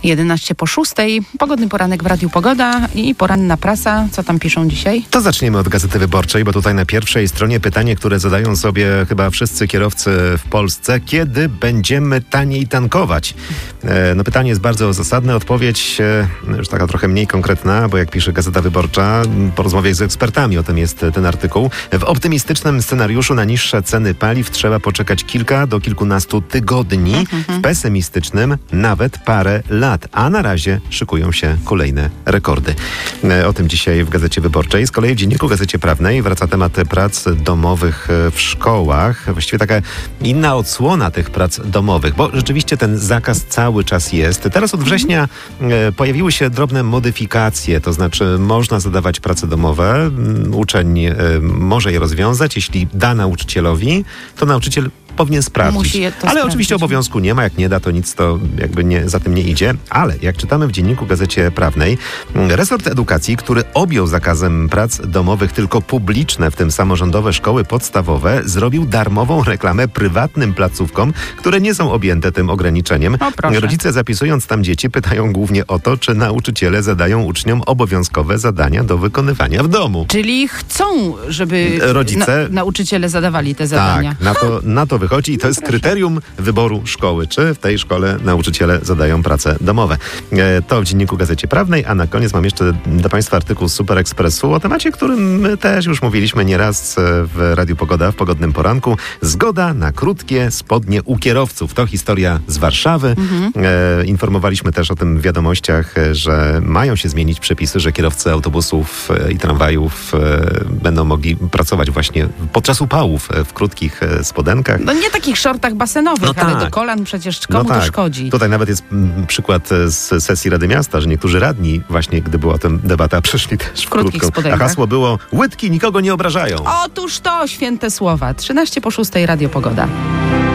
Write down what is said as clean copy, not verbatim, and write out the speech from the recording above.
11 po 6. Pogodny poranek w Radiu Pogoda i poranna prasa. Co tam piszą dzisiaj? To zaczniemy od Gazety Wyborczej, bo tutaj na pierwszej stronie pytanie, które zadają sobie chyba wszyscy kierowcy w Polsce. Kiedy będziemy taniej tankować? No pytanie jest bardzo zasadne. Odpowiedź już taka trochę mniej konkretna, bo jak pisze Gazeta Wyborcza, po rozmowie z ekspertami, o tym jest ten artykuł. W optymistycznym scenariuszu na niższe ceny paliw trzeba poczekać kilka do kilkunastu tygodni. W pesymistycznym nawet parę lat. A na razie szykują się kolejne rekordy. O tym dzisiaj w Gazecie Wyborczej. Z kolei w Dzienniku Gazecie Prawnej wraca temat prac domowych w szkołach. Właściwie taka inna odsłona tych prac domowych, bo rzeczywiście ten zakaz cały czas jest. Teraz od września pojawiły się drobne modyfikacje, to znaczy można zadawać prace domowe. Uczeń może je rozwiązać. Jeśli da nauczycielowi, to nauczyciel powinien sprawdzić. Ale oczywiście obowiązku nie ma. Jak nie da, to nic to jakby za tym nie idzie. Ale jak czytamy w Dzienniku Gazecie Prawnej, resort edukacji, który objął zakazem prac domowych tylko publiczne, w tym samorządowe szkoły podstawowe, zrobił darmową reklamę prywatnym placówkom, które nie są objęte tym ograniczeniem. Rodzice, zapisując tam dzieci, pytają głównie o to, czy nauczyciele zadają uczniom obowiązkowe zadania do wykonywania w domu. Czyli chcą, żeby rodzice, nauczyciele zadawali te zadania. Tak, na to wychodzi i to jest kryterium wyboru szkoły. Czy w tej szkole nauczyciele zadają prace domowe. To w Dzienniku Gazecie Prawnej, a na koniec mam jeszcze dla Państwa artykuł z Super Expressu o temacie, którym my też już mówiliśmy nieraz w Radiu Pogoda, w Pogodnym Poranku. Zgoda na krótkie spodnie u kierowców. To historia z Warszawy. Informowaliśmy też o tym w wiadomościach, że mają się zmienić przepisy, że kierowcy autobusów i tramwajów będą mogli pracować właśnie podczas upałów w krótkich spodenkach. No nie takich shortach basenowych, ale do kolan przecież komu to szkodzi. Tutaj nawet jest przykład z sesji Rady Miasta, że niektórzy radni właśnie, gdy była o tym debata, przyszli też w krótkich spodenkach. A hasło było: łydki nikogo nie obrażają. Otóż to święte słowa. 13 po 6 Radio Pogoda.